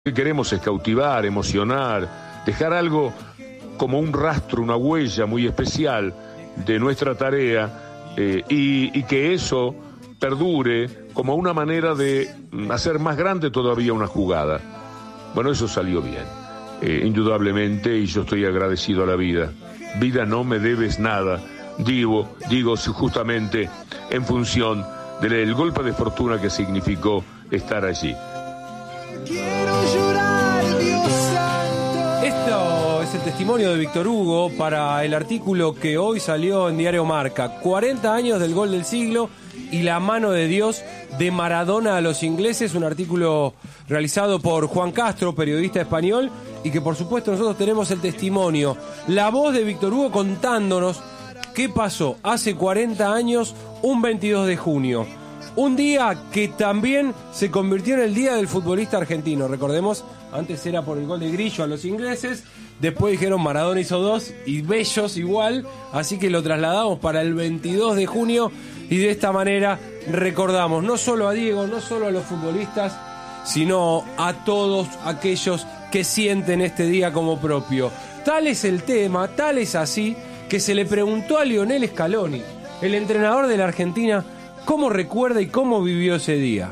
Lo que queremos es cautivar, emocionar, dejar algo como un rastro, una huella muy especial de nuestra tarea y que eso perdure como una manera de hacer más grande todavía una jugada. Bueno, eso salió bien, indudablemente, y yo estoy agradecido a la vida. Vida, no me debes nada, digo justamente en función del golpe de fortuna que significó estar allí. Esto es el testimonio de Víctor Hugo para el artículo que hoy salió en Diario Marca. 40 años del gol del siglo y la mano de Dios de Maradona a los ingleses. Un artículo realizado por Juan Castro, periodista español, y que por supuesto nosotros tenemos el testimonio, la voz de Víctor Hugo contándonos qué pasó hace 40 años, un 22 de junio. Un día que también se convirtió en el día del futbolista argentino. Recordemos, antes era por el gol de Grillo a los ingleses, después dijeron Maradona hizo 2 y Bellos igual, así que lo trasladamos para el 22 de junio y de esta manera recordamos no solo a Diego, no solo a los futbolistas, sino a todos aquellos que sienten este día como propio. Tal es el tema, tal es así, que se le preguntó a Lionel Scaloni, el entrenador de la Argentina, cómo recuerda y cómo vivió ese día.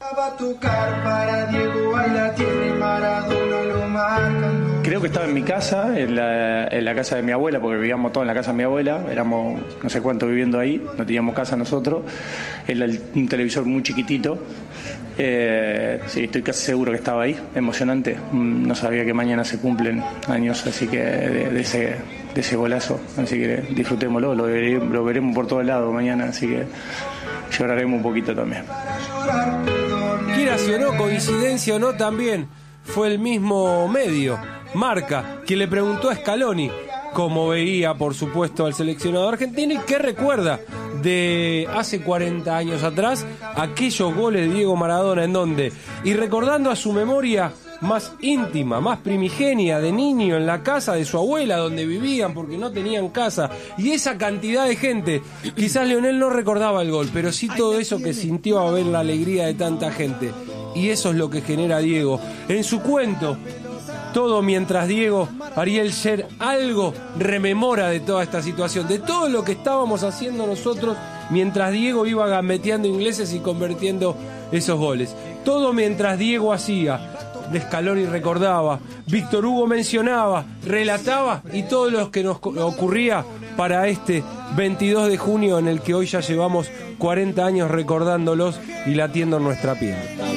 Creo que estaba en mi casa, en la casa de mi abuela, porque vivíamos todos en la casa de mi abuela, éramos no sé cuánto viviendo ahí, no teníamos casa nosotros, era un televisor muy chiquitito, sí, estoy casi seguro que estaba ahí, emocionante, no sabía que mañana se cumplen años, así que de ese golazo, así que disfrutémoslo, lo veremos por todos lados mañana, así que lloraremos un poquito también. Quiera si o no, coincidencia o no, también fue el mismo medio, Marca, quien le preguntó a Scaloni cómo veía, por supuesto, al seleccionador argentino y qué recuerda de hace 40 años atrás, aquellos goles de Diego Maradona, en donde, y recordando a su memoria más íntima, más primigenia, de niño en la casa de su abuela donde vivían porque no tenían casa, y esa cantidad de gente, quizás Lionel no recordaba el gol, pero sí todo eso que sintió a ver la alegría de tanta gente, y eso es lo que genera Diego en su cuento. Todo mientras Diego, Ariel Sher, algo rememora de toda esta situación, de todo lo que estábamos haciendo nosotros mientras Diego iba gambeteando ingleses y convirtiendo esos goles. Todo mientras Diego hacía, de Scaloni recordaba, Víctor Hugo mencionaba, relataba, y todo lo que nos ocurría para este 22 de junio en el que hoy ya llevamos 40 años recordándolos y latiendo en nuestra piel.